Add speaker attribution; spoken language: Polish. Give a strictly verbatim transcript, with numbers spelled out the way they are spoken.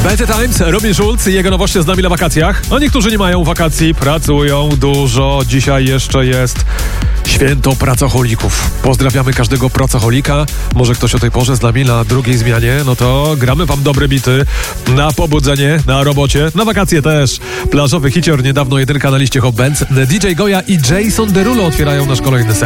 Speaker 1: Better Times, Robin Schulz i jego nowości z nami na wakacjach. A niektórzy nie mają wakacji, pracują dużo. Dzisiaj jeszcze jest święto pracocholików. Pozdrawiamy każdego pracocholika. Może ktoś o tej porze z nami na drugiej zmianie. No to gramy wam dobre bity na pobudzenie, na robocie, na wakacje też. Plażowy hicior, niedawno jedynka na liście Hot Bands. D J Goja i Jason Derulo otwierają nasz kolejny set.